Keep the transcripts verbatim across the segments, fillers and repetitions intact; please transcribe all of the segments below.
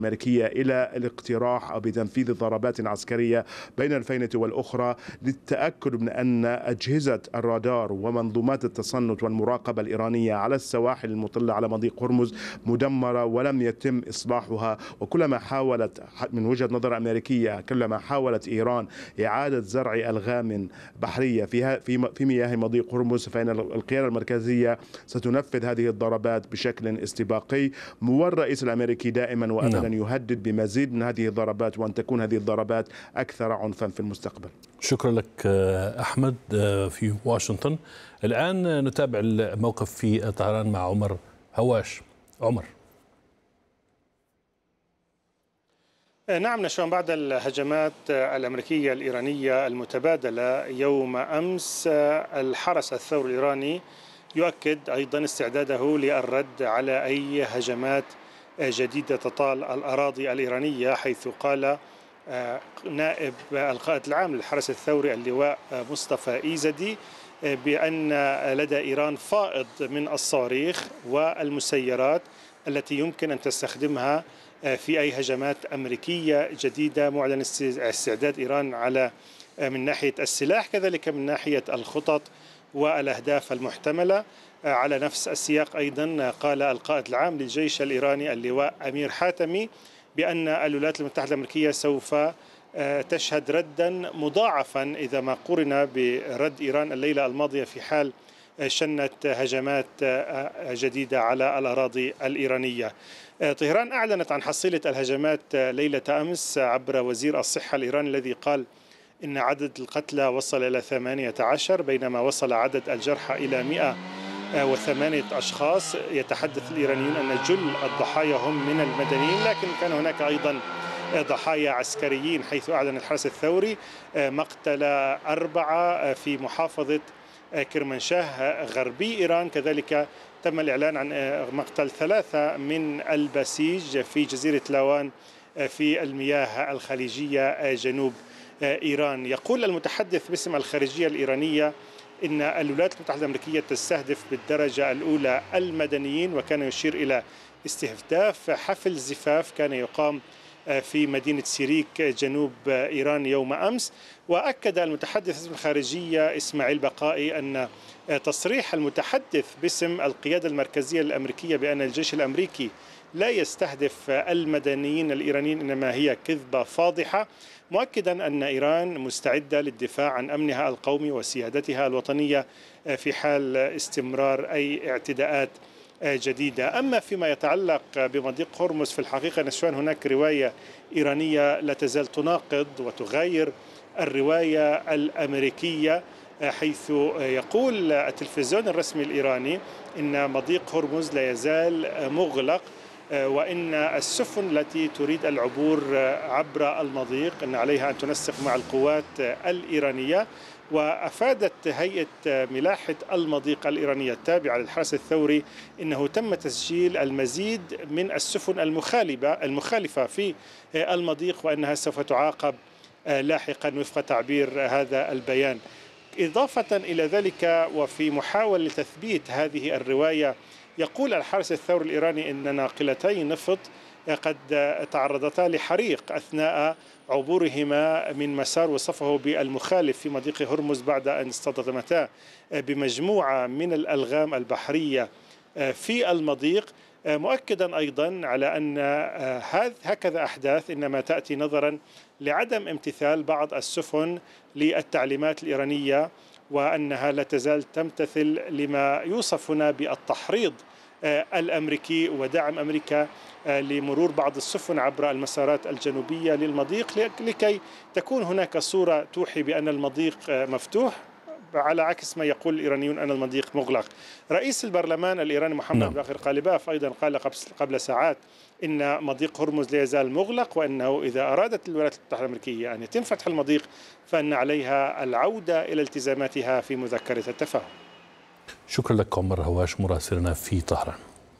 الأمريكية إلى الاقتراح أو بتنفيذ ضربات عسكرية بين الفينة والأخرى للتأكد من أن أجهزة الرادار ومنظومات التصنت والمراقبة الإيرانية على السواحل المطلة على مضيق هرمز مدمرة ولم يتم إصلاحها. وكلما حاولت من وجهة نظر أمريكية كلما حاولت إيران إعادة زرع ألغام بحرية في في مياه مضيق هرمز فإن القيادة المركزية ستنفذ هذه الضربات بشكل استباقي. والرئيس الأمريكي دائما وأبدا يهدد بمزيد من هذه الضربات وأن تكون هذه الضربات أكثر عنفا في المستقبل. شكرا لك أحمد في واشنطن. الآن نتابع الموقف في طهران مع عمر هواش. عمر. نعم نشوان، بعد الهجمات الأمريكية الإيرانية المتبادلة يوم أمس الحرس الثوري الإيراني يؤكد أيضا استعداده للرد على أي هجمات جديدة تطال الأراضي الإيرانية، حيث قال نائب القائد العام للحرس الثوري اللواء مصطفى إيزدي بأن لدى إيران فائض من الصواريخ والمسيرات التي يمكن أن تستخدمها في أي هجمات أمريكية جديدة، معلن استعداد إيران على من ناحية السلاح كذلك من ناحية الخطط والأهداف المحتملة. على نفس السياق أيضا قال القائد العام للجيش الإيراني اللواء أمير حاتمي بأن الولايات المتحدة الأمريكية سوف تشهد ردا مضاعفا إذا ما قورن برد إيران الليلة الماضية في حال شنت هجمات جديدة على الأراضي الإيرانية. طهران أعلنت عن حصيلة الهجمات ليلة أمس عبر وزير الصحة الإيراني الذي قال إن عدد القتلى وصل إلى ثمانية عشر بينما وصل عدد الجرحى إلى مئة وثمانية أشخاص. يتحدث الإيرانيون أن جل الضحايا هم من المدنيين، لكن كان هناك أيضا ضحايا عسكريين، حيث أعلن الحرس الثوري مقتل أربعة في محافظة كرمانشاه غربي إيران. كذلك تم الإعلان عن مقتل ثلاثة من البسيج في جزيرة لاوان في المياه الخليجية جنوب إيران. يقول المتحدث باسم الخارجية الإيرانية إن الولايات المتحدة الأمريكية تستهدف بالدرجة الأولى المدنيين، وكان يشير إلى استهداف حفل زفاف كان يقام في مدينة سيريك جنوب إيران يوم أمس. وأكد المتحدث باسم الخارجية إسماعيل بقائي أن تصريح المتحدث باسم القيادة المركزية الأمريكية بأن الجيش الأمريكي لا يستهدف المدنيين الإيرانيين إنما هي كذبة فاضحة، مؤكدا أن إيران مستعدة للدفاع عن أمنها القومي وسيادتها الوطنية في حال استمرار أي اعتداءات جديدة. أما فيما يتعلق بمضيق هرمز في الحقيقة نشوان هناك رواية إيرانية لا تزال تناقض وتغير الرواية الأمريكية، حيث يقول التلفزيون الرسمي الإيراني إن مضيق هرمز لا يزال مغلق وإن السفن التي تريد العبور عبر المضيق أن عليها أن تنسق مع القوات الإيرانية. وأفادت هيئة ملاحة المضيق الإيرانية التابعة للحرس الثوري إنه تم تسجيل المزيد من السفن المخالفة المخالفة في المضيق وأنها سوف تعاقب لاحقا وفق تعبير هذا البيان. إضافة إلى ذلك وفي محاولة لتثبيت هذه الرواية يقول الحرس الثوري الإيراني إن ناقلتي نفط قد تعرضتا لحريق أثناء عبورهما من مسار وصفه بالمخالف في مضيق هرمز بعد أن اصطدمتا بمجموعة من الألغام البحرية في المضيق، مؤكدا أيضا على أن هكذا أحداث إنما تأتي نظرا لعدم امتثال بعض السفن للتعليمات الإيرانية وأنها لا تزال تمتثل لما يوصف هنا بالتحريض الأمريكي ودعم أمريكا لمرور بعض السفن عبر المسارات الجنوبية للمضيق لكي تكون هناك صورة توحي بأن المضيق مفتوح على عكس ما يقول الإيرانيون أن المضيق مغلق. رئيس البرلمان الإيراني محمد باقر قالباف أيضا قال قبل ساعات إن مضيق هرمز لا يزال مغلق وأنه إذا أرادت الولايات المتحدة الأمريكية أن يتم فتح المضيق فإن عليها العودة إلى التزاماتها في مذكرة التفاهم. شكرا لك عمر هواش مراسلنا في طهران.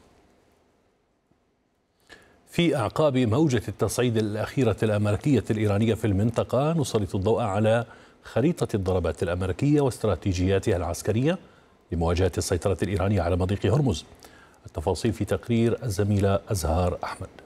في أعقاب موجة التصعيد الأخيرة الأمريكية الإيرانية في المنطقة نسلط الضوء على خريطة الضربات الأمريكية واستراتيجياتها العسكرية لمواجهة السيطرة الإيرانية على مضيق هرمز. التفاصيل في تقرير الزميلة أزهار أحمد.